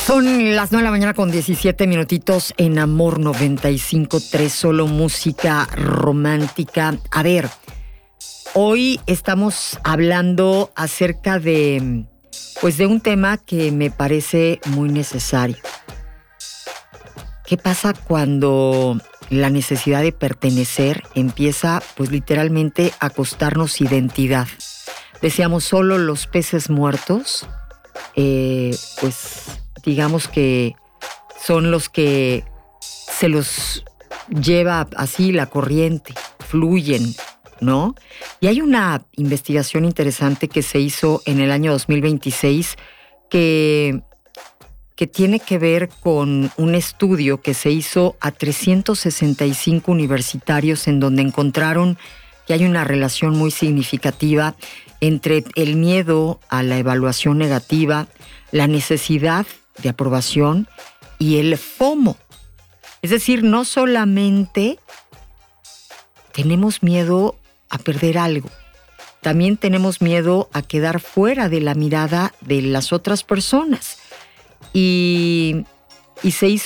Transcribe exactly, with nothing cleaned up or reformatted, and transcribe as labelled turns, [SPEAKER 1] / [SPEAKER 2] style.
[SPEAKER 1] Son las nueve de la mañana con diecisiete minutitos en Amor noventa y cinco punto tres, solo música romántica. A ver, hoy estamos hablando acerca de, pues de un tema que me parece muy necesario. ¿Qué pasa cuando la necesidad de pertenecer empieza, pues literalmente, a costarnos identidad? Decíamos, solo los peces muertos, eh, pues digamos que son los que se los lleva así la corriente, fluyen, ¿no? Y hay una investigación interesante que se hizo en el año dos mil veintiséis que, que tiene que ver con un estudio que se hizo a trescientos sesenta y cinco universitarios, en donde encontraron que hay una relación muy significativa entre el miedo a la evaluación negativa, la necesidad de aprobación y el FOMO. Es decir, no solamente tenemos miedo a perder algo, también tenemos miedo a quedar fuera de la mirada de las otras personas. Y, y se hizo